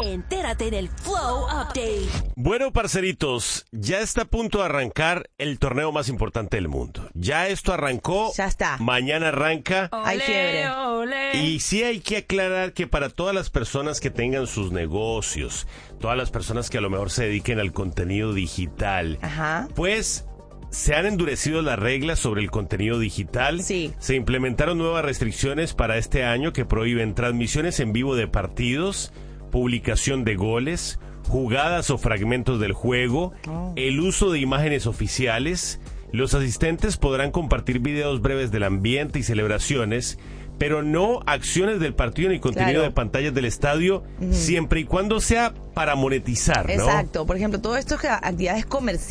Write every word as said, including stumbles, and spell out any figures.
Entérate del Flow Update. Bueno, parceritos, ya está a punto de arrancar el torneo más importante del mundo. Ya esto arrancó. Ya está. Mañana arranca. Hay fiebre. Ole. Y sí hay que aclarar que para todas las personas que tengan sus negocios, todas las personas que a lo mejor se dediquen al contenido digital, Ajá. pues se han endurecido las reglas sobre el contenido digital. Sí. Se implementaron nuevas restricciones para este año que prohíben transmisiones en vivo de partidos, publicación de goles, jugadas o fragmentos del juego, Oh. el uso de imágenes oficiales. Los asistentes podrán compartir videos breves del ambiente y celebraciones, pero no acciones del partido ni contenido Claro. de pantallas del estadio, siempre y cuando sea para monetizar, ¿no? Exacto. Por ejemplo, todo esto es que actividades comerciales.